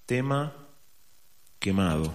Tema Quemado.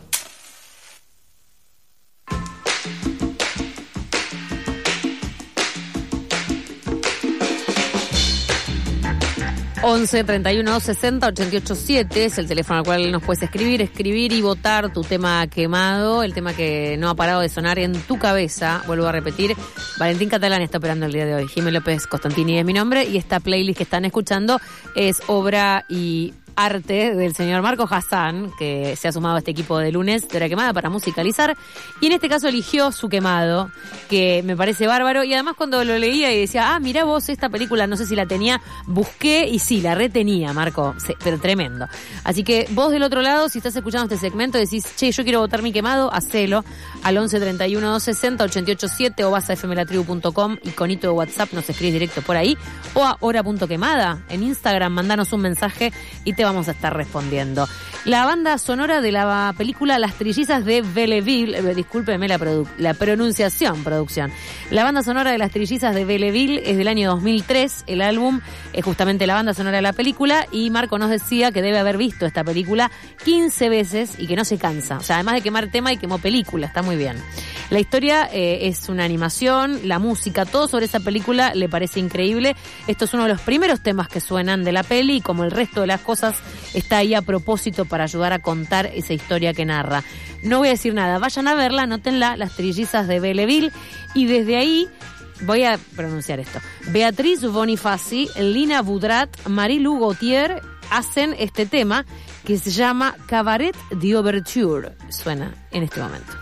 11 31 60 88 7 es el teléfono al cual nos puedes escribir y votar tu tema quemado, el tema que no ha parado de sonar en tu cabeza. Vuelvo a repetir, Valentín Catalán está operando el día de hoy, Jimé López Costantini es mi nombre y esta playlist que están escuchando es obra y arte del señor Marco Hassan, que se ha sumado a este equipo de lunes de Hora Quemada para musicalizar, y en este caso eligió su quemado, que me parece bárbaro, y además cuando lo leía y decía, mirá vos, esta película no sé si la tenía, busqué y sí, la retenía, Marco, sí, pero tremendo. Así que vos del otro lado, si estás escuchando este segmento, decís, che, yo quiero votar mi quemado, hacelo al 11 31 60 88 7 o vas a fmlatribu.com, iconito de WhatsApp, nos escribís directo por ahí, o a hora.quemada en Instagram, mandanos un mensaje y te vamos a estar respondiendo. La banda sonora de la película Las Trillizas de Belleville, discúlpeme la pronunciación, producción. La banda sonora de Las Trillizas de Belleville es del año 2003, el álbum es justamente la banda sonora de la película, y Marco nos decía que debe haber visto esta película 15 veces y que no se cansa. O sea, además de quemar tema y quemó película, está muy bien. La historia es una animación, la música, todo sobre esa película le parece increíble. Esto es uno de los primeros temas que suenan de la peli y como el resto de las cosas está ahí a propósito para ayudar a contar esa historia que narra. No voy a decir nada, vayan a verla, anótenla, Las Trillizas de Belleville, y desde ahí voy a pronunciar esto. Beatriz Bonifaci, Lina Boudrat, Marie-Lou Gauthier hacen este tema que se llama Cabaret d'Ouverture. Suena en este momento.